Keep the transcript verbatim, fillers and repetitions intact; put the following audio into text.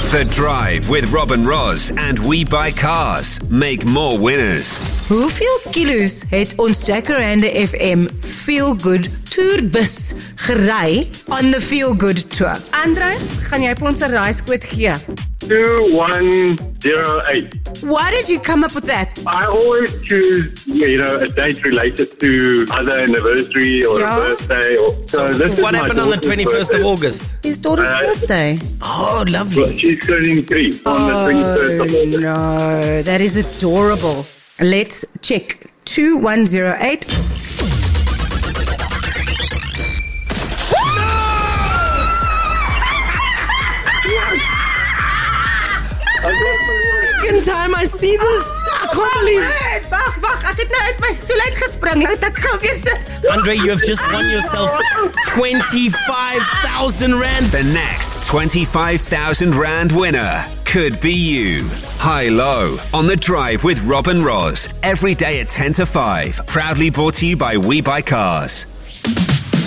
The Drive with Robin Ross and We Buy Cars. Make more winners. Hoeveel kilo's het ons Jacaranda F M Feel Good Tourbus gery on the Feel Good Tour? Andre, gaan jy vir ons 'n raaiskoot gee? two one zero eight. Why did you come up with that? I always choose, you know, a date related to either anniversary or Yeah. a birthday. Or, so this is What my happened on the daughter's twenty-first of birthday. August? His daughter's Uh, birthday. Oh, lovely. She's turning three on the twenty-first of Oh, August. no, that is adorable. Let's check. two one zero eight. Second time I see this. I can't believe. Wag, wag, ek het nou uit my stoel uitgespring. Laat ek gou weer sit. Andre, you have just won yourself twenty-five thousand rand. The next twenty-five thousand rand winner could be you. High-low on The Drive with Robin Ross. Every day at ten to five. Proudly brought to you by We Buy Cars.